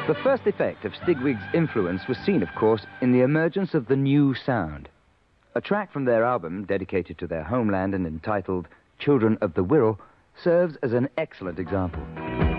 The first effect of Stigwig's influence was seen, of course, in the emergence of the new sound. A track from their album, dedicated to their homeland and entitled Children of the Wirral, serves as an excellent example.